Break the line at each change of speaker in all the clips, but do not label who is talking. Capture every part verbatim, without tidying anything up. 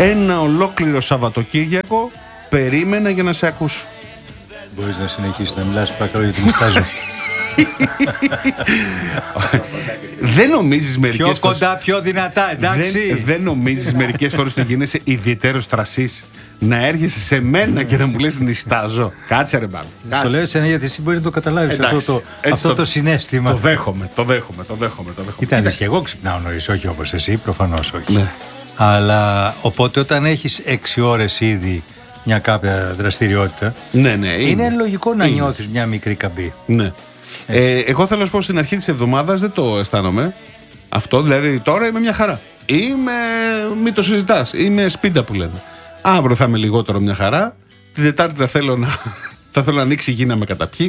Ένα ολόκληρο Σαββατοκύριακο περίμενα για να σε ακούσω.
Μπορείς να συνεχίσεις να μιλάς παρακαλώ γιατί μιστάζω.
Δεν νομίζεις μερικές
πιο
φορές...
κοντά, πιο δυνατά, εντάξει.
Δεν, δεν νομίζεις μερικές φορές ότι γίνεσαι ιδιαίτερος τρασής, να έρχεσαι σε μένα και να μου λες νιστάζω. Κάτσε ρε μπάμπη.
Το λέω εσένα γιατί εσύ μπορείς να το καταλάβεις.
Εντάξει,
αυτό, το, αυτό
το,
το συναίσθημα.
Το δέχομαι, το δέχομαι, το δέχομαι. Το δέχομαι.
Κοιτάξτε, και εγώ ξυπνάω νωρίς, όχι όπως εσύ, προφανώς όχι.
Ναι.
Αλλά οπότε όταν έχεις έξι ώρες ήδη μια κάποια δραστηριότητα,
ναι, ναι, είναι,
είναι λογικό να
είναι.
νιώθεις μια μικρή καμπή.
Ναι. Ε, εγώ θέλω να σου πω στην αρχή της εβδομάδας δεν το αισθάνομαι αυτό, δηλαδή τώρα είμαι μια χαρά. Είμαι, μην το συζητάς, είμαι σπίτι που λένε. Αύριο θα είμαι λιγότερο μια χαρά. Την Τετάρτη θα θέλω να, θα θέλω να ανοίξει η γη να με καταπιεί.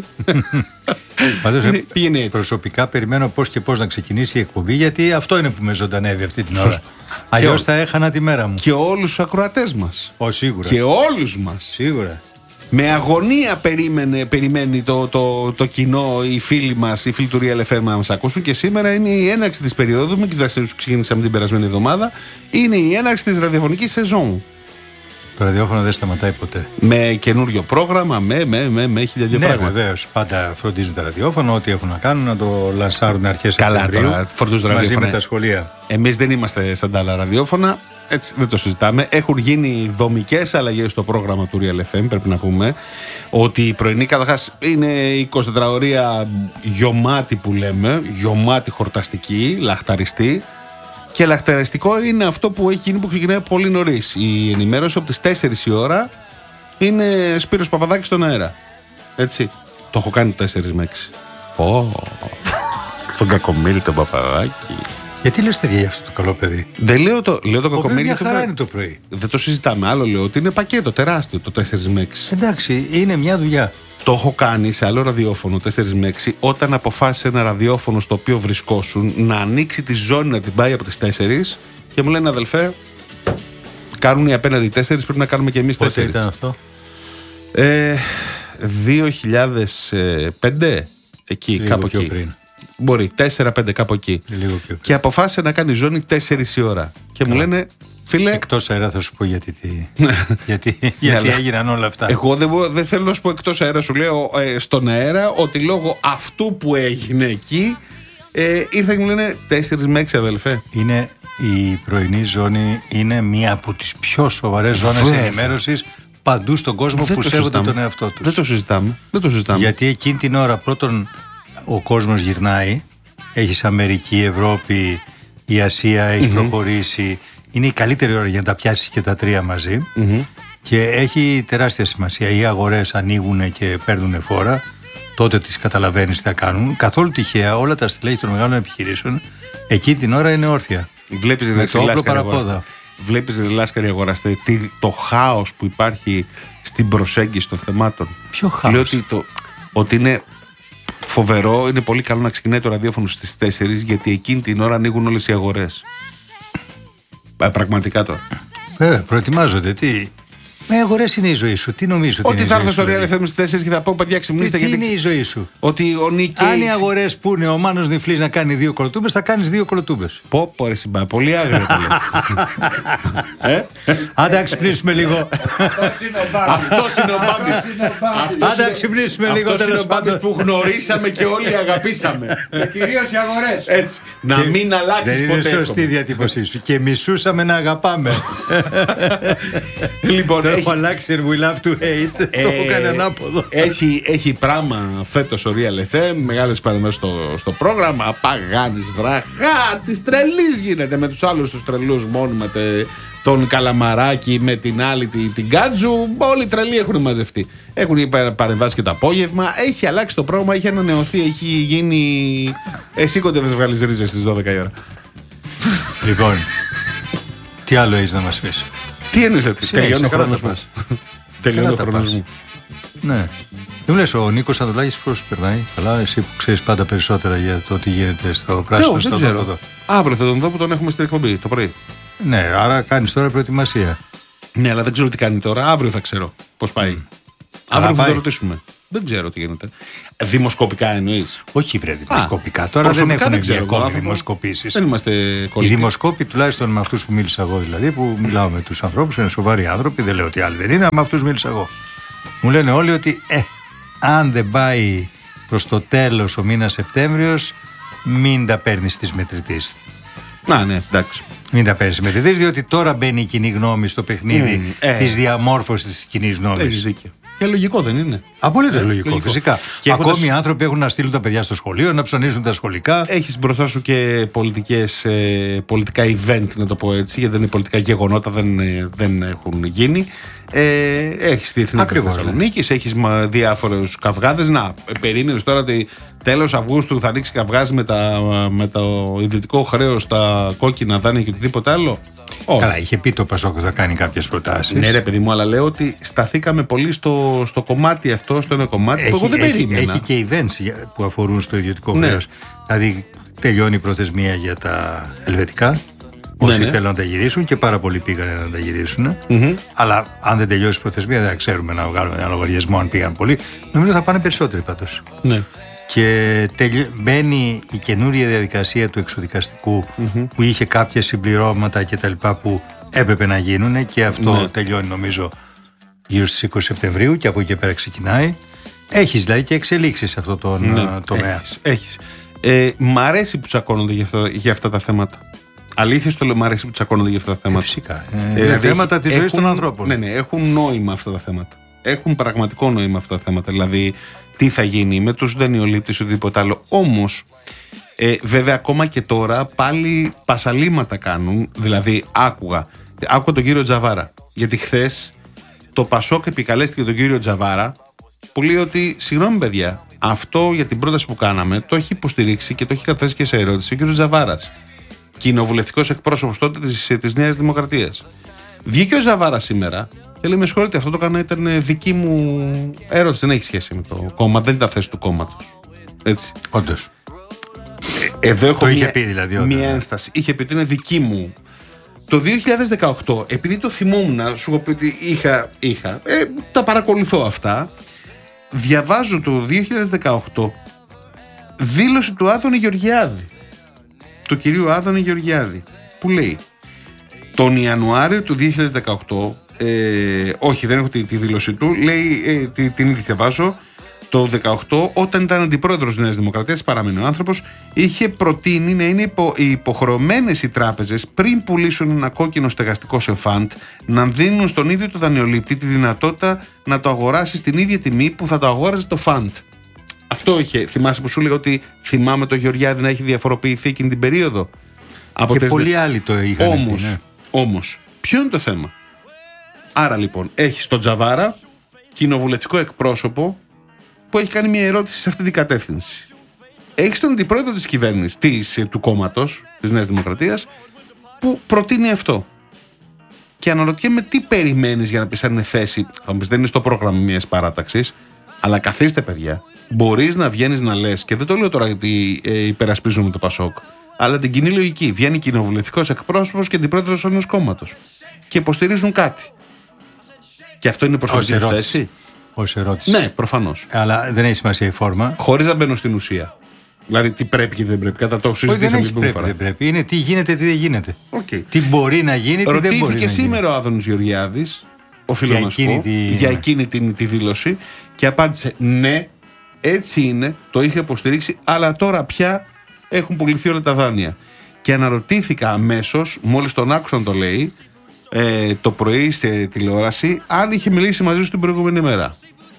Πάντως,
πήγαινε έτσι.
Προσωπικά περιμένω πώς και πώς να ξεκινήσει η εκπομπή, γιατί αυτό είναι που με ζωντανεύει αυτή την ώρα. Αλλιώς θα έχανα τη μέρα μου.
Και όλους τους ακροατές μας.
Ω, σίγουρα.
Και όλους μας.
Σίγουρα.
Με αγωνία περίμενε, περιμένει το, το, το κοινό, οι φίλοι μας, οι φίλοι του Real εφ εμ να μας ακούσουν. Και σήμερα είναι η έναρξη της περίοδου. Μην κοιτάξτε, ξεκίνησαμε την περασμένη εβδομάδα. Είναι η έναρξη της ραδιοφωνικής σεζόν.
Το ραδιόφωνο δεν σταματάει ποτέ.
Με καινούριο πρόγραμμα, με, με, με, με χίλια δύο
ναι,
πράγματα.
Ναι, βεβαίως. Πάντα φροντίζουν τα ραδιόφωνο, ό,τι έχουν να κάνουν, να το λανσάρουν αρχές
Σεπτεμβρίου. Καλά, τώρα φροντίζουν τα
μαζί με τα σχολεία.
Εμείς δεν είμαστε σαν τα άλλα ραδιόφωνα, έτσι δεν το συζητάμε. Έχουν γίνει δομικές αλλαγές στο πρόγραμμα του Real εφ εμ, πρέπει να πούμε. Ότι η πρωινή καταρχάς είναι εικοσιτετράωρια γιωμάτη που λέμε, γιωμάτη χορταστική, λαχταριστή. Και λαχταριστικό είναι αυτό που έχει γίνει που ξεκινάει πολύ νωρίς. Η ενημέρωση από τις τέσσερις η ώρα είναι Σπύρος Παπαδάκης στον αέρα. Έτσι. Το έχω κάνει το τέσσερις με έξι. Ω, τον Κακομοίρη τον Παπαδάκη.
Γιατί λες τέτοια για αυτό το καλό παιδί?
Δεν λέω το, λέω το Κακομοίρη.
Μια χαρά είναι το πρωί.
Δεν το συζητάμε. Άλλο λέω ότι είναι πακέτο τεράστιο το τέσσερις με έξι.
Εντάξει, είναι μια δουλειά.
Το έχω κάνει σε άλλο ραδιόφωνο τέσσερις με έξι όταν αποφάσισε ένα ραδιόφωνο στο οποίο βρισκόσουν να ανοίξει τη ζώνη να την πάει από τις τέσσερις και μου λένε αδελφέ, κάνουν οι απέναντι τέσσερις, πρέπει να κάνουμε και εμείς τέσσερις.
Πότε ήταν αυτό?
Ε, δύο χιλιάδες πέντε εκεί,
λίγο
κάπου
πιο
εκεί.
Πριν.
Μπορεί, τέσσερα πέντε κάπου εκεί.
Λίγο πιο πριν.
Και αποφάσισε να κάνει ζώνη τέσσερις η ώρα. Και Καλά. μου λένε, φίλε.
Εκτός αέρα θα σου πω γιατί, τι, γιατί, γιατί έγιναν όλα αυτά.
Εγώ δεν, δεν θέλω να σου πω εκτός αέρα, σου λέω ε, στον αέρα ότι λόγω αυτού που έγινε εκεί ε, ήρθα και μου λένε τέσσερις με έξι αδελφέ.
Είναι η πρωινή ζώνη, είναι μία από τις πιο σοβαρές ζώνες ενημέρωσης παντού στον κόσμο δεν που το σέβονται τον εαυτό τους.
Δεν το συζητάμε. Δεν το συζητάμε.
Γιατί εκείνη την ώρα πρώτον ο κόσμος γυρνάει, έχεις Αμερική, Ευρώπη, η Ασία έχει mm-hmm. προχωρήσει, είναι η καλύτερη ώρα για να τα πιάσεις και τα τρία μαζί
mm-hmm.
και έχει τεράστια σημασία. Οι αγορές ανοίγουν και παίρνουν φόρα, τότε τις καταλαβαίνεις τι θα κάνουν. Καθόλου τυχαία όλα τα στελέχη των μεγάλων επιχειρήσεων εκείνη την ώρα είναι όρθια.
Βλέπεις λάσκαροι αγοραστέ το χάος που υπάρχει στην προσέγγιση των θεμάτων.
Ποιο χάος?
Λέω ότι, το, ότι είναι φοβερό, είναι πολύ καλό να ξεκινάει το ραδιόφωνο στις τέσσερις γιατί εκείνη την ώρα ανοίγουν όλες οι αγορές. Ε, πραγματικά τώρα.
Βέβαια, προετοιμάζονται. Τι... Με αγορές είναι η ζωή σου. Τι νομίζω ότι,
ότι θα έρθω στο Real εφ εμ στις τέσσερις και θα πω παιδιά ξυπνήστε.
Τι
γιατί...
είναι η ζωή σου?
Ότι ο Νίκη.
Αν οι αγορές που είναι ο Μάνος Νιφλής να κάνει δύο κολοτούμπες, θα κάνεις δύο κολοτούμπες.
Πω, πω, ρε συμπά, πολύ άγρια το λες.
Άντε να ξυπνήσουμε λίγο.
Αυτός είναι ο Μπάμπης.
Άντε να ξυπνήσουμε λίγο.
Αυτός είναι ο Μπάμπης που γνωρίσαμε και όλοι αγαπήσαμε.
Και κυρίως οι αγορές.
Έτσι. Να μην αλλάξεις ποτέ.
Δεν είναι σωστή η διατύπωσή σου. Και μισούσαμε να αγαπάμε.
Λοιπόν,
το έχω αλλάξει we love to hate. Το έχω κάνει ανάποδο.
Έχει, έχει πράγμα φέτος ο Real εφ εμ, μεγάλες παρεμβάσεις στο, στο πρόγραμμα. Παγάνης, βραχά, της τρελής γίνεται με τους άλλους τους τρελούς μόνιμα. Τον Καλαμαράκη με την άλλη την, την Κάτζου. Όλοι οι τρελοί έχουν μαζευτεί. Έχουν παρεμβάσει και το απόγευμα. Έχει αλλάξει το πρόγραμμα, έχει ανανεωθεί, έχει γίνει. Εσύ κοντά δεν βγάλεις ρίζες στις δώδεκα η ώρα.
Λοιπόν, τι άλλο έχεις να μας πεις?
Τι εννοείς έτσι? Τελειώνει ο χρόνος μας. Τελειώνει ο χρόνος μου.
Ναι. Δεν μου λες ο Νίκος Ανδρουλάκης πώς περνάει? Καλά, εσύ που ξέρεις πάντα περισσότερα για το τι γίνεται στο πράσινο στο εδώ.
Αύριο θα τον δω που τον έχουμε στην εκπομπή το πρωί.
Ναι, άρα κάνεις τώρα προετοιμασία.
Ναι, αλλά δεν ξέρω τι κάνει τώρα. Αύριο θα ξέρω πώς πάει. Mm. Αύριο θα το ρωτήσουμε. Δεν ξέρω τι γίνεται. Δημοσκοπικά εννοείς?
Όχι, βρε, δημοσκοπικά. Τώρα δεν έχουν βγει ακόμα δημοσκοπήσεις.
Δεν είμαστε κολλητοί.
Οι δημοσκόποι, τουλάχιστον με αυτούς που μίλησα εγώ, δηλαδή, που μιλάω με τους ανθρώπους, είναι σοβαροί άνθρωποι, δεν λέω ότι άλλοι δεν είναι, αλλά με αυτούς μίλησα εγώ. Μου λένε όλοι ότι ε, αν δεν πάει προς το τέλος ο μήνας Σεπτέμβριος, μην τα παίρνεις της μετρητής.
Να, ναι, εντάξει.
Μην τα παίρνεις μετρητής, διότι τώρα μπαίνει η κοινή γνώμη στο παιχνίδι mm, ε, της διαμόρφωσης της κοινής γνώμης.
Έχεις δίκιο. Και λογικό δεν είναι?
Απόλυτα ε, λογικό, λογικό, φυσικά. Και ακόμη έχοντας... οι άνθρωποι έχουν να στείλουν τα παιδιά στο σχολείο, να ψωνίζουν τα σχολικά.
Έχεις μπροστά σου και πολιτικές, ε, πολιτικά event, να το πω έτσι, γιατί δεν είναι πολιτικά γεγονότα, δεν, δεν έχουν γίνει. Ε, έχεις τη Εθνική της Θεσσαλονίκης, έχεις διάφορους καυγάδες. Να, περίμενες τώρα ότι τέλος Αυγούστου θα ανοίξει καυγάς με, τα, με το ιδιωτικό χρέος, τα κόκκινα δάνεια και οτιδήποτε άλλο?
Oh. Καλά, είχε πει το Πασόκ θα κάνει κάποιες προτάσεις.
Ναι, ρε παιδί μου, αλλά λέω ότι σταθήκαμε πολύ στο, στο κομμάτι αυτό, στο ένα κομμάτι έχει, που εγώ δεν
έχει,
περίμενα.
Έχει και events που αφορούν στο ιδιωτικό ναι. χρέος. Δηλαδή, τελειώνει η προθεσμία για τα ελβετικά. Όσοι ναι, ναι. θέλουν να τα γυρίσουν και πάρα πολλοί πήγαν να τα γυρίσουν. Mm-hmm. Αλλά αν δεν τελειώσει η προθεσμία, δεν ξέρουμε να βγάλουμε ένα λογαριασμό αν πήγαν πολλοί. Νομίζω θα πάνε περισσότεροι πάντως.
Ναι.
Και τελει... μπαίνει η καινούρια διαδικασία του εξοδικαστικού mm-hmm. που είχε κάποια συμπληρώματα και τα λοιπά που έπρεπε να γίνουν και αυτό ναι. τελειώνει νομίζω γύρω στις είκοσι Σεπτεμβρίου και από εκεί και πέρα ξεκινάει. Έχεις δηλαδή και εξελίξεις σε αυτό το ναι. τομέα.
Έχεις, έχεις. Ε, μ' αρέσει που τσακώνονται για αυτά, για αυτά τα θέματα. Αλήθεια στο λέω, μ' αρέσει που τσακώνονται για αυτά τα θέματα.
Ε, φυσικά. Ε, είναι θέματα της ζωής των ανθρώπων.
Ναι, ναι, έχουν νόημα αυτά τα θέματα. Έχουν πραγματικό νόημα αυτά τα θέματα. Δηλαδή, τι θα γίνει με τους δανειολήπτες ή οτιδήποτε άλλο. Όμως, ε, βέβαια, ακόμα και τώρα πάλι πασαλήματα κάνουν. Δηλαδή, άκουγα, άκουγα τον κύριο Τζαβάρα. Γιατί χθες το Πασόκ επικαλέστηκε τον κύριο Τζαβάρα που λέει ότι, συγγνώμη παιδιά, αυτό για την πρόταση που κάναμε το έχει υποστηρίξει και το έχει καταθέσει και σε ερώτηση ο κύριος Τζαβάρας, κοινοβουλευτικός εκπρόσωπος τότε της, της Νέας Δημοκρατίας. Βγήκε ο Ζαβάρα σήμερα και λέει: με συγχωρείτε, αυτό το έκανα, ήταν δική μου ερώτηση. Δεν έχει σχέση με το κόμμα, δεν ήταν θέση του κόμματος. Έτσι.
Όντως.
Ε, εδώ έχω
το
μια,
είχε πει δηλαδή. Όταν,
μια ένσταση. Είχε πει ότι είναι δική μου. Το δύο χιλιάδες δεκαοκτώ, επειδή το θυμόμουν, σου έχω πει ότι είχα. είχα ε, τα παρακολουθώ αυτά. Διαβάζω το δύο χιλιάδες δεκαοκτώ δήλωση του Άδωνη Γεωργιάδη. Του κυρίου Άδωνη Γεωργιάδη. Που λέει: τον Ιανουάριο του δύο χιλιάδες δεκαοκτώ, ε, όχι δεν έχω τη, τη δήλωσή του, λέει, ε, τη, την ήδη διαβάζω, το δεκαοκτώ, όταν ήταν αντιπρόεδρος της Νέας Δημοκρατίας, παραμένει ο άνθρωπος, είχε προτείνει να είναι υπο, υποχρεωμένες οι τράπεζες πριν πουλήσουν ένα κόκκινο στεγαστικό σε φαντ, να δίνουν στον ίδιο το δανειολήπτη τη δυνατότητα να το αγοράσει στην ίδια τιμή που θα το αγόραζε το φαντ. Αυτό είχε, θυμάσαι που σου έλεγα ότι θυμάμαι το Γεωργιάδη να έχει διαφοροποιηθεί εκείνη την περίοδο.
Από και πολλοί άλλοι το είχαν.
Όμως,
ναι.
όμως, ποιο είναι το θέμα? Άρα λοιπόν, έχει τον Τζαβάρα, κοινοβουλευτικό εκπρόσωπο, που έχει κάνει μια ερώτηση σε αυτή την κατεύθυνση. Έχει τον αντιπρόεδρο της κυβέρνησης, της, του κόμματος, της Νέας Δημοκρατίας, που προτείνει αυτό. Και αναρωτιέμαι τι περιμένεις για να πεις αν είναι θέση. Θα μου πεις, δεν είναι στο πρόγραμμα μιας παράταξης, αλλά καθίστε παιδιά. Μπορείς να βγαίνεις να λες, και δεν το λέω τώρα γιατί ε, υπερασπίζομαι το Πασόκ, αλλά την κοινή λογική. Βγαίνει κοινοβουλευτικός εκπρόσωπος και αντιπρόεδρος ενός κόμματος και υποστηρίζουν κάτι. Και αυτό είναι προσωπική θέση.
Ως ερώτηση.
Ναι, προφανώς.
Αλλά δεν έχει σημασία η φόρμα.
Χωρίς να μπαίνω στην ουσία. Δηλαδή τι πρέπει και δεν πρέπει. Κατά το συζητήσαμε την
προηγούμενη φορά. Δεν πρέπει. Είναι τι γίνεται, τι δεν γίνεται.
Okay.
Τι μπορεί να γίνει, τι
ρωτήθηκε
δεν μπορεί να γίνει.
Σήμερα ο Άδωνης Γεωργιάδης, ο φίλος μας, για,
τη...
για εκείνη την, τη δήλωση, και απάντησε ναι, έτσι είναι, το είχε υποστηρίξει, αλλά τώρα πια έχουν πουληθεί όλα τα δάνεια. Και αναρωτήθηκα αμέσως, μόλις τον άκουσα να το λέει, ε, το πρωί σε τηλεόραση, αν είχε μιλήσει μαζί σου την προηγούμενη μέρα.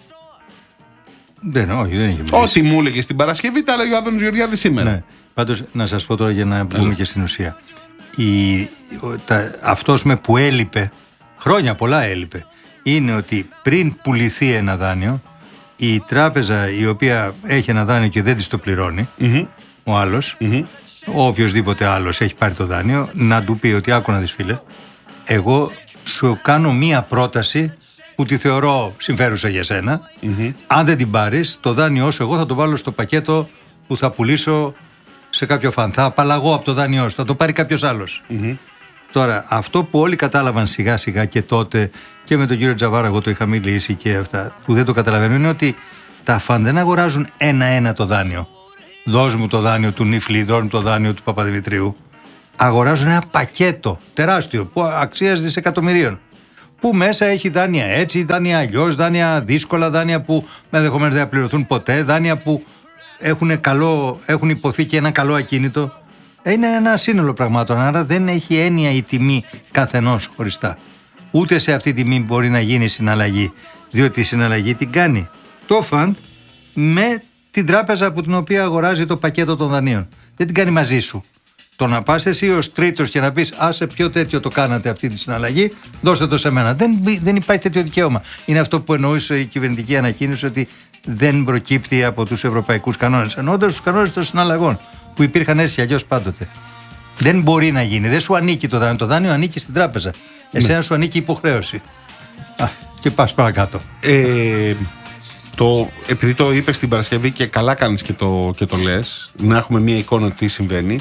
Δεν, όχι, δεν είχε μιλήσει.
Ό,τι μου έλεγε στην Παρασκευή, τα έλεγε ο Άδωνης Γεωργιάδης σήμερα. Ναι.
Πάντως, να σας πω τώρα για να μπούμε και στην ουσία. Η, τα, αυτός με που έλειπε, χρόνια πολλά έλειπε, είναι ότι πριν πουληθεί ένα δάνειο, η τράπεζα η οποία έχει ένα δάνειο και δεν της το πληρώνει, mm-hmm. ο άλλος, mm-hmm. ο οποιοσδήποτε άλλος έχει πάρει το δάνειο, να του πει ότι άκου να δεις φίλε, εγώ σου κάνω μία πρόταση που τη θεωρώ συμφέρουσα για σένα. Mm-hmm. Αν δεν την πάρεις, το δάνειό σου εγώ θα το βάλω στο πακέτο που θα πουλήσω σε κάποιο φαν. Θα απαλλαγώ από το δάνειό σου, θα το πάρει κάποιος άλλος. Mm-hmm. Τώρα, αυτό που όλοι κατάλαβαν σιγά σιγά και τότε και με τον κύριο Τζαβάρα, εγώ το είχα μιλήσει και αυτά, που δεν το καταλαβαίνω, είναι ότι τα φαν δεν αγοράζουν ένα-ένα το δάνειο. Δώσ' μου το δάνειο του Νιφλή, δώσ' μου το δάνειο του Παπαδημητρίου. Αγοράζουν ένα πακέτο τεράστιο που αξίας δισεκατομμυρίων. Που μέσα έχει δάνεια έτσι, δάνεια αλλιώς, δάνεια δύσκολα, δάνεια που ενδεχομένως δεν θα πληρωθούν ποτέ, δάνεια που έχουν, καλό, έχουν υποθεί και ένα καλό ακίνητο. Είναι ένα σύνολο πραγμάτων, άρα δεν έχει έννοια η τιμή καθενός χωριστά. Ούτε σε αυτή τη τιμή μπορεί να γίνει συναλλαγή, διότι η συναλλαγή την κάνει το φαντ με την τράπεζα από την οποία αγοράζει το πακέτο των δανείων. Δεν την κάνει μαζί σου. Το να πας εσύ ως τρίτος και να πεις «Α, σε ποιο τέτοιο το κάνατε αυτή τη συναλλαγή, δώστε το σε μένα». Δεν, δεν υπάρχει τέτοιο δικαίωμα. Είναι αυτό που εννοούσε η κυβερνητική ανακοίνωση, ότι δεν προκύπτει από τους ευρωπαϊκούς κανόνες. Εννοώντας τους κανόνες των συναλλαγών που υπήρχαν έτσι αλλιώς πάντοτε. Δεν μπορεί να γίνει. Δεν σου ανήκει το δάνειο. Το δάνειο ανήκει στην τράπεζα. Εσένα ναι. σου ανήκει υποχρέωση. Α, και πας παρακάτω.
Ε, το, επειδή το είπες την Παρασκευή και καλά κάνεις και το, και το λες, να έχουμε μια εικόνα τι συμβαίνει.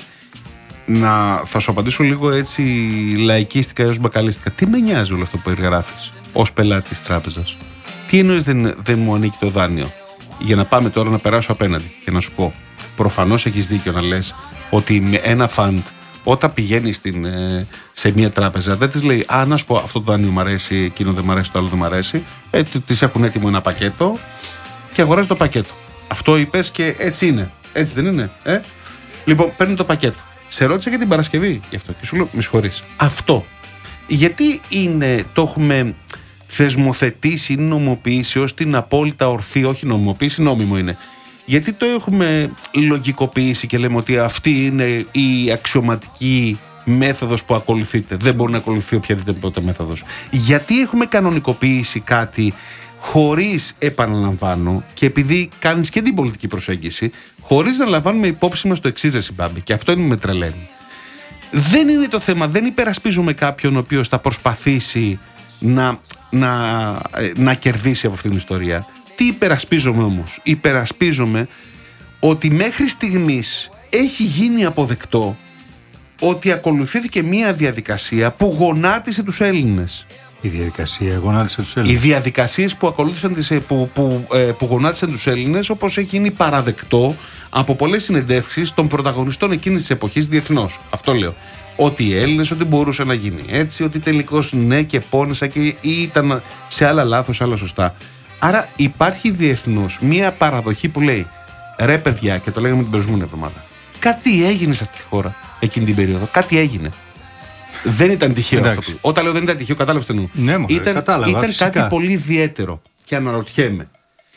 Να, θα σου απαντήσω λίγο έτσι λαϊκίστικα έως μπακαλίστικα. Τι με νοιάζει όλο αυτό που περιγράφεις ως πελάτη της τράπεζας? Τι εννοείς δεν, δεν μου ανήκει το δάνειο? Για να πάμε τώρα να περάσω απέναντι και να σου πω, προφανώς έχεις δίκιο να λες ότι με ένα φαντ όταν πηγαίνει στην, σε μια τράπεζα δεν της λέει «Α, να σου πω, αυτό το δάνειο μου αρέσει, εκείνο δεν μου αρέσει, το άλλο δεν μου αρέσει». Ε, της έχουν έτοιμο ένα πακέτο και αγοράζει το πακέτο. Αυτό είπες και έτσι είναι. Έτσι δεν είναι? Ε? Λοιπόν, παίρνει το πακέτο. Σε ρώτησα για την Παρασκευή γι' αυτό και σου λέω: με συγχωρείς. Αυτό γιατί είναι, το έχουμε θεσμοθετήσει ή νομοποιήσει ως την απόλυτα ορθή, όχι νομιμοποίηση, νόμιμο είναι. Γιατί το έχουμε λογικοποιήσει και λέμε ότι αυτή είναι η αξιωματική μέθοδος που ακολουθείται. Δεν μπορεί να ακολουθεί οποιαδήποτε μέθοδος. Γιατί έχουμε κανονικοποιήσει κάτι χωρίς, επαναλαμβάνω, και επειδή κάνεις και την πολιτική προσέγγιση, χωρίς να λαμβάνουμε υπόψη μας το εξής, ρε συμπάμπη, και αυτό είναι που με τρελαίνει. Δεν είναι το θέμα, δεν υπερασπίζουμε κάποιον ο οποίος θα προσπαθήσει να, να, να κερδίσει από αυτήν την ιστορία. Τι υπερασπίζομαι όμως? Υπερασπίζομαι ότι μέχρι στιγμής έχει γίνει αποδεκτό ότι ακολουθήθηκε μία διαδικασία που γονάτισε τους Έλληνες.
Η διαδικασία γονάτισε τους Έλληνες.
Οι διαδικασίες που, ακολούθησαν τις, που, που, που γονάτισαν τους Έλληνες, όπως έχει γίνει παραδεκτό από πολλές συνεντεύξεις των πρωταγωνιστών εκείνης της εποχής διεθνώς. Αυτό λέω. Ότι οι Έλληνες, ότι μπορούσε να γίνει έτσι, ότι τελικώς ναι και πόνεσα και ή ήταν σε άλλα λάθος, άλλα σωστά. Άρα υπάρχει διεθνώς μία παραδοχή που λέει ρε παιδιά, και το λέγαμε την προηγούμενη εβδομάδα, κάτι έγινε σε αυτή τη χώρα εκείνη την περίοδο. Κάτι έγινε. Δεν ήταν τυχαίο αυτό. Που... Όταν λέω δεν ήταν τυχαίο, κατάλαβε τι εννοώ.
Ναι, μωρέ,
ήταν
κατάλαβα,
ήταν κάτι πολύ ιδιαίτερο. Και αναρωτιέμαι,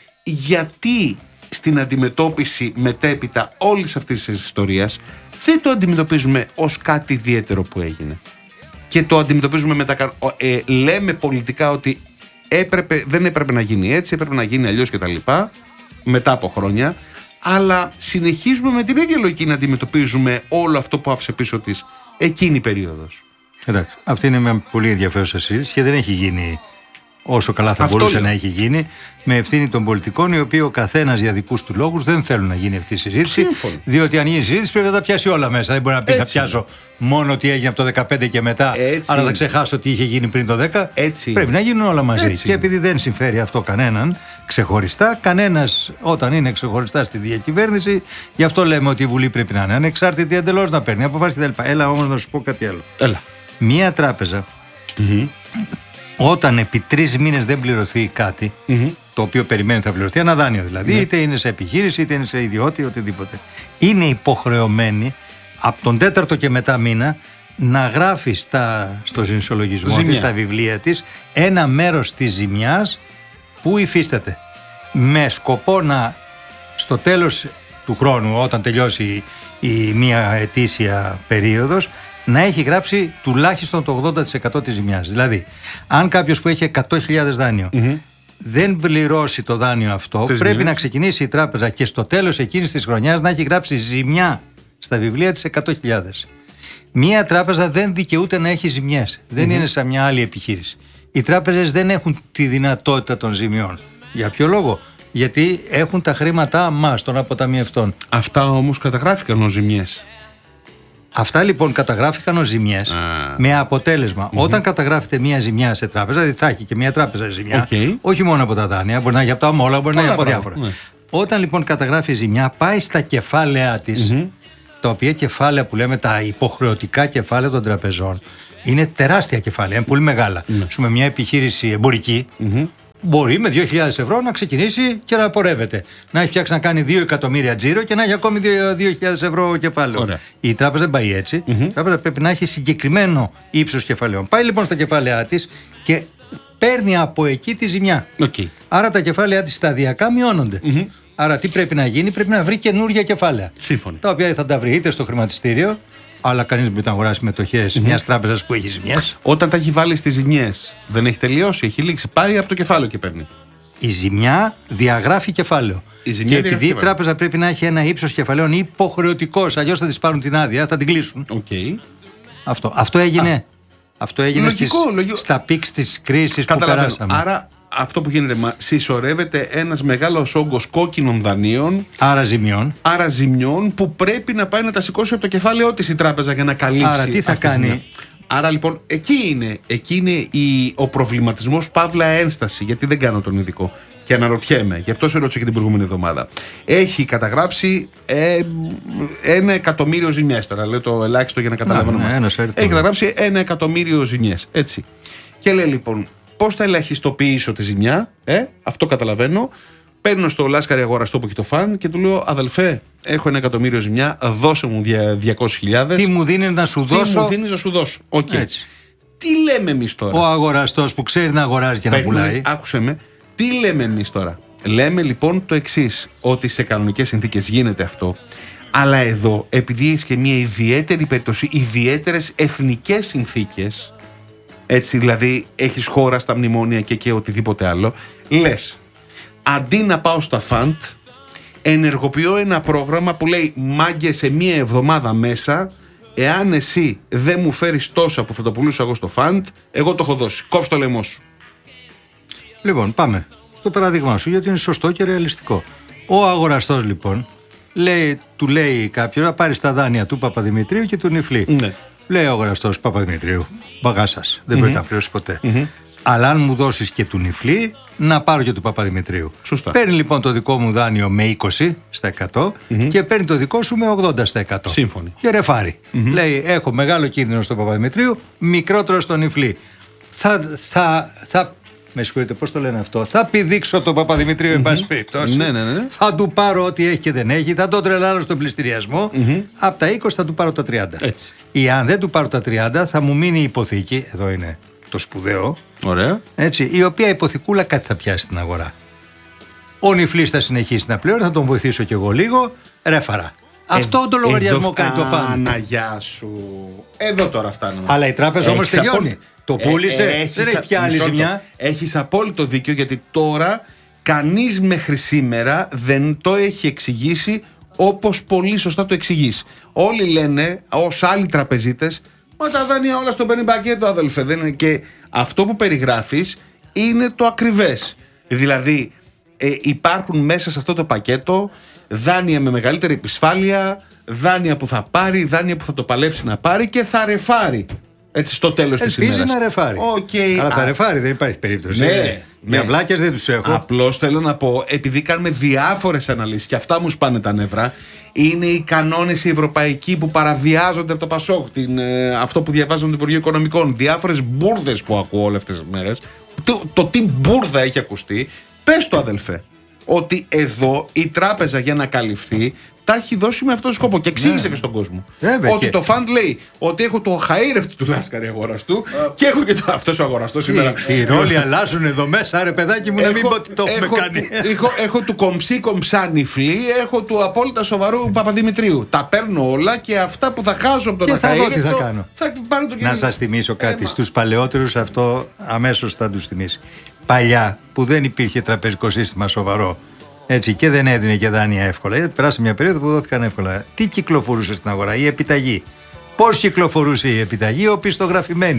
γιατί στην αντιμετώπιση μετέπειτα όλης αυτής της ιστορίας δεν το αντιμετωπίζουμε ως κάτι ιδιαίτερο που έγινε? Και το αντιμετωπίζουμε με τα. Ε, λέμε πολιτικά ότι έπρεπε, δεν έπρεπε να γίνει έτσι, έπρεπε να γίνει αλλιώς κτλ. Μετά από χρόνια. Αλλά συνεχίζουμε με την ίδια λογική να αντιμετωπίζουμε όλο αυτό που άφησε πίσω της εκείνη η περίοδος.
Εντάξει, αυτή είναι μια πολύ ενδιαφέρουσα συζήτηση και δεν έχει γίνει όσο καλά θα αυτό μπορούσε λέω. να έχει γίνει, με ευθύνη των πολιτικών, οι οποίοι ο καθένας για δικούς του λόγους δεν θέλουν να γίνει αυτή η συζήτηση.
Σύμφωνο.
Διότι αν γίνει συζήτηση πρέπει να τα πιάσει όλα μέσα. Δεν μπορεί να πει θα πιάσω μόνο τι έγινε από το δεκαπέντε και μετά, έτσι αλλά θα ξεχάσω τι είχε γίνει πριν το δέκα.
Έτσι.
Πρέπει να γίνουν όλα μαζί.
Έτσι.
Και επειδή δεν συμφέρει αυτό κανέναν ξεχωριστά, κανένας όταν είναι ξεχωριστά στη διακυβέρνηση, γι' αυτό λέμε ότι η Βουλή πρέπει να είναι ανεξάρτητη εντελώς, να παίρνει αποφάσεις κτλ. Έλα όμως να σου πω κάτι άλλο.
Έλα.
Μία τράπεζα. Mm-hmm. Όταν επί τρεις μήνες δεν πληρωθεί κάτι, mm-hmm. το οποίο περιμένει θα πληρωθεί, ένα δάνειο δηλαδή, yeah. είτε είναι σε επιχείρηση, είτε είναι σε ιδιώτη, οτιδήποτε, είναι υποχρεωμένη από τον τέταρτο και μετά μήνα να γράφει στα, στο ζημισιολογισμό της, στα βιβλία της, ένα μέρος της ζημιάς που υφίσταται. Με σκοπό να στο τέλος του χρόνου, όταν τελειώσει η μία ετήσια περίοδος, να έχει γράψει τουλάχιστον το ογδόντα τοις εκατό της ζημιάς. Δηλαδή, αν κάποιος που έχει εκατό χιλιάδες δάνειο mm-hmm. δεν πληρώσει το δάνειο αυτό, Τις πρέπει μήνες. να ξεκινήσει η τράπεζα και στο τέλος εκείνης της χρονιάς να έχει γράψει ζημιά στα βιβλία της εκατό χιλιάδες. Μία τράπεζα δεν δικαιούται να έχει ζημιές. Δεν mm-hmm. είναι σαν μια άλλη επιχείρηση. Οι τράπεζες δεν έχουν τη δυνατότητα των ζημιών. Για ποιο λόγο? Γιατί έχουν τα χρήματά μας των αποταμιευτών.
Αυτά όμως καταγράφηκαν ως ζημιές.
Αυτά λοιπόν καταγράφηκαν ως ζημιές με αποτέλεσμα. Mm-hmm. Όταν καταγράφεται μια ζημιά σε τράπεζα, δηλαδή θα έχει και μια τράπεζα ζημιά, okay. όχι μόνο από τα δάνεια, μπορεί να έχει από τα ομόλογα, μπορεί να έχει από διάφορα. Ναι. Όταν λοιπόν καταγράφει ζημιά, πάει στα κεφάλαιά της, mm-hmm. τα οποία κεφάλαια που λέμε τα υποχρεωτικά κεφάλαια των τραπεζών, είναι τεράστια κεφάλαια, είναι πολύ μεγάλα. Mm-hmm. Σου με μια επιχείρηση εμπορική, mm-hmm. μπορεί με δύο χιλιάδες ευρώ να ξεκινήσει και να πορεύεται. Να έχει φτιάξει να κάνει δύο εκατομμύρια τζίρο και να έχει ακόμη δύο χιλιάδες ευρώ κεφάλαιο. Ωραία. Η τράπεζα δεν πάει έτσι. Mm-hmm. Η τράπεζα πρέπει να έχει συγκεκριμένο ύψος κεφαλαίων. Πάει λοιπόν στα κεφάλαιά της και παίρνει από εκεί τη ζημιά. Okay. Άρα τα κεφάλαιά της σταδιακά μειώνονται. Mm-hmm. Άρα τι πρέπει να γίνει, πρέπει να βρει καινούργια κεφάλαια. Σύμφωνοι. Τα οποία θα τα βρει είτε στο χρηματιστήριο, αλλά κανείς δεν μπορεί να αγοράσει μετοχές mm-hmm. μιας τράπεζας που έχει ζημιές.
Όταν τα έχει βάλει στις ζημιές, δεν έχει τελειώσει, έχει λήξει. Πάει από το κεφάλαιο και παίρνει.
Η ζημιά διαγράφει κεφάλαιο. Η ζημιά και επειδή η τράπεζα πρέπει να έχει ένα ύψος κεφαλαίων υποχρεωτικός, αλλιώς θα της πάρουν την άδεια, θα την κλείσουν.
Okay.
Αυτό. Αυτό έγινε, Α. αυτό έγινε λογικό, στις, λογικό. στα πίξ της κρίσης που περάσαμε.
Άρα αυτό που γίνεται, μα, συσσωρεύεται ένας μεγάλος όγκος κόκκινων δανείων.
Άρα ζημιών.
Άρα ζημιών που πρέπει να πάει να τα σηκώσει από το κεφάλαιό της η τράπεζα για να καλύψει.
Άρα τι θα κάνει.
Ζημιά. Άρα λοιπόν εκεί είναι, εκεί είναι η, ο προβληματισμός παύλα ένσταση. Γιατί δεν κάνω τον ειδικό. Και αναρωτιέμαι, γι' αυτό σε ρώτησα και την προηγούμενη εβδομάδα. Έχει καταγράψει ε, ένα εκατομμύριο ζημιές. Τώρα λέω το ελάχιστο για να καταλαβαίνουμε.
Ναι,
έχει καταγράψει ένα εκατομμύριο ζημιές. Έτσι. Και λέει λοιπόν, πώς θα ελαχιστοποιήσω τη ζημιά, ε, αυτό καταλαβαίνω. Παίρνω στο Λάσκαρη αγοραστό που έχει το φαν και του λέω, αδελφέ, έχω ένα εκατομμύριο ζημιά, δώσε μου διακόσιες χιλιάδες.
Τι μου δίνει να σου δώσω.
Τι μου δίνει να σου δώσω. Okay. Τι λέμε εμείς τώρα.
Ο αγοραστός που ξέρει να αγοράζει και να πουλάει.
Άκουσε με. Τι λέμε εμείς τώρα. Λέμε λοιπόν το εξής, ότι σε κανονικές συνθήκες γίνεται αυτό. Αλλά εδώ, επειδή έχει και μια ιδιαίτερη περίπτωση, ιδιαίτερες εθνικές συνθήκες, έτσι δηλαδή έχεις χώρα στα μνημόνια και, και οτιδήποτε άλλο, λες, αντί να πάω στα φαντ, ενεργοποιώ ένα πρόγραμμα που λέει, μάγκε, σε μία εβδομάδα μέσα, εάν εσύ δεν μου φέρεις τόσα που θα το πουλούσα εγώ στο φαντ, εγώ το έχω δώσει. Κόψε το λαιμό σου.
Λοιπόν, πάμε στο παράδειγμά σου, γιατί είναι σωστό και ρεαλιστικό. Ο αγοραστός λοιπόν, λέει, του λέει κάποιος να πάρει τα δάνεια του Παπαδημητρίου και του Νιφλή. Ναι. Λέει ο αγοραστός, Παπαδημητρίου, μπαγά σας, δεν mm-hmm. πρέπει να πληρώσει ποτέ. Mm-hmm. Αλλά αν μου δώσεις και του Νιφλή, να πάρω και του Παπαδημητρίου.
Σωστά.
Παίρνει λοιπόν το δικό μου δάνειο με είκοσι τοις εκατό mm-hmm. και παίρνει το δικό σου με ογδόντα τοις εκατό.
Σύμφωνοι.
Και ρεφάρει. Mm-hmm. Λέει, έχω μεγάλο κίνδυνο στο Παπαδημητρίου, μικρότερο στο Νιφλή. Θα, θα, θα, με συγχωρείτε, πώς το λένε αυτό, θα πηδήξω τον Παπαδημητρίου, mm-hmm. εν πάση περιπτώσει.
Ναι, ναι, ναι.
Θα του πάρω ό,τι έχει και δεν έχει, θα τον τρελάρω στον πληστηριασμό. Mm-hmm. Από τα είκοσι θα του πάρω τα τριάντα.
Έτσι.
Ή αν δεν του πάρω τα τριάντα, θα μου μείνει η υποθήκη. Εδώ είναι το σπουδαίο.
Ωραία.
Έτσι, η οποία υποθηκούλα κάτι θα πιάσει στην αγορά. Ο Νιφλής θα συνεχίσει να πληρώνει, θα τον βοηθήσω κι εγώ λίγο. Ρέφαρα. Ε, Αυτό το λογαριασμό κάνει το φαν.
Παναγιά σου. Εδώ τώρα φτάνουμε.
Αλλά η τράπεζα όμως τελειώνει. Απόλυ... Το πούλησε, ε, έχεις, δεν έχει πια άλλη ζημιά.
Έχεις απόλυτο δίκιο, γιατί τώρα κανείς μέχρι σήμερα δεν το έχει εξηγήσει όπως πολύ σωστά το εξηγείς. Όλοι λένε, ως άλλοι τραπεζίτες, μα τα δάνεια όλα στο παίρνει πακέτο, αδελφέ. Δεν είναι. Και αυτό που περιγράφεις είναι το ακριβές. Δηλαδή ε, υπάρχουν μέσα σε αυτό το πακέτο δάνεια με μεγαλύτερη επισφάλεια, δάνεια που θα πάρει, δάνεια που θα το παλέψει να πάρει και θα ρεφάρει. Έτσι στο τέλος της ημέρας.
Ελπίζει να ρεφάρει.
Okay.
Αλλά θα ρεφάρει, δεν υπάρχει περίπτωση.
Ναι,
για βλάκες δεν τους έχω.
Απλώς θέλω να πω, επειδή κάνουμε διάφορες αναλύσεις και αυτά μου σπάνε τα νεύρα, είναι οι κανόνες οι ευρωπαϊκοί που παραβιάζονται από το Πασόκ, την, ε, αυτό που διαβάζω από το Υπουργείο Οικονομικών, διάφορες μπουρδες που ακούω όλες αυτές τις μέρες. Το, το τι μπουρδα έχει ακουστεί, πες το αδελφέ, ότι εδώ η τράπεζα για να καλυφθεί τα έχει δώσει με αυτόν τον σκοπό. Και εξήγησε, ναι, και στον κόσμο. Βέβαια, ότι και... το φαντ λέει ότι έχω το χαΐρευτο του Λάσκαρη αγοραστού uh, και έχω και το, αυτός ο αγοραστός σήμερα.
Οι ρόλοι αλλάζουν εδώ μέσα, ρε παιδάκι μου, έχω, να μην πω ότι το έχουμε
έχω,
κάνει.
Έχω, έχω του κομψή κομψά Νιφλή, έχω του απόλυτα σοβαρού Παπαδημητρίου. Τα παίρνω όλα και αυτά που θα χάσω από τον
χαΐρευτο. Και θα δω τι θα κάνω.
Θα πάρω το
να σας θυμίσω κάτι. Ε, στους παλαιότερους αυτό αμέσως θα τους θυμίσει. Παλιά που δεν υπήρχε τραπεζικό σύστημα σοβαρό. Έτσι, και δεν έδινε και δάνεια εύκολα. Γιατί περάσει μια περίοδο που δόθηκαν εύκολα. Τι κυκλοφορούσε στην αγορά, η επιταγή. Πώς κυκλοφορούσε η επιταγή, οπισθογραφημένη.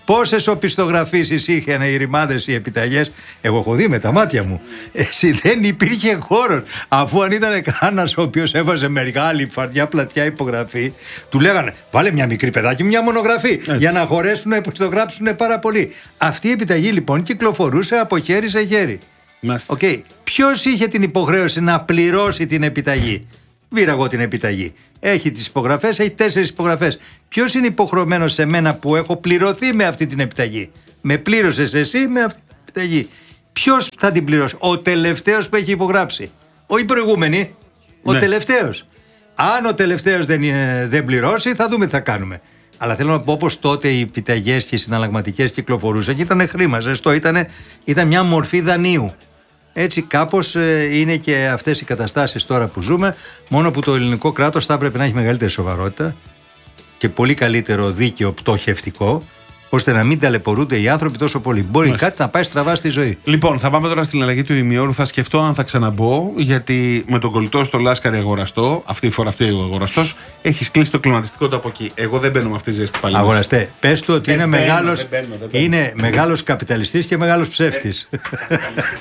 Πόσες οπισθογραφήσεις είχαν οι ρημάδες, οι επιταγές. Εγώ έχω δει με τα μάτια μου. Εσύ δεν υπήρχε χώρος. Αφού αν ήταν κανένας ο οποίος έβαζε μεγάλη φαρδιά πλατιά υπογραφή, του λέγανε βάλε μια μικρή παιδάκι, μια μονογραφή. Έτσι. Για να χωρέσουν να υπογράψουν πάρα πολύ. Αυτή η επιταγή λοιπόν κυκλοφορούσε από χέρι σε χέρι. Okay. Ποιος είχε την υποχρέωση να πληρώσει την επιταγή? Βήρα εγώ την επιταγή. Έχει τις υπογραφές, έχει τέσσερις υπογραφές. Ποιος είναι υποχρεωμένος σε μένα που έχω πληρωθεί με αυτή την επιταγή? Με πλήρωσες εσύ με αυτή την επιταγή. Ποιος θα την πληρώσει? Ο τελευταίος που έχει υπογράψει. Όχι οι προηγούμενοι. Ο ναι. τελευταίος. Αν ο τελευταίος δεν, δεν πληρώσει, θα δούμε τι θα κάνουμε. Αλλά θέλω να πω, όπως τότε οι επιταγές και οι συναλλαγματικές κυκλοφορούσαν και ήταν χρήμα, ζεστό, ήταν, ήταν μια μορφή δανείου. Έτσι κάπως είναι και αυτές οι καταστάσεις τώρα που ζούμε, μόνο που το ελληνικό κράτος θα έπρεπε να έχει μεγαλύτερη σοβαρότητα και πολύ καλύτερο δίκαιο πτωχευτικό, ώστε να μην ταλαιπωρούνται οι άνθρωποι τόσο πολύ. Μπορεί Μάλιστα. κάτι να πάει στραβά στη ζωή.
Λοιπόν, θα πάμε τώρα στην αλλαγή του ημιώρου. Θα σκεφτώ αν θα ξαναμπω, γιατί με τον κολλητό στο Λάσκαρη αγοραστό, αυτή η φορά αυτή ο αγοραστός, έχει κλείσει το κλιματιστικό του από εκεί. Εγώ δεν μπαίνω με αυτή τη ζέστη πάλι.
Αγοραστέ, πες του ότι δεν είναι, μπαίνω, μεγάλος, δεν μπαίνω, δεν μπαίνω. είναι μεγάλος καπιταλιστής και μεγάλος ψεύτης.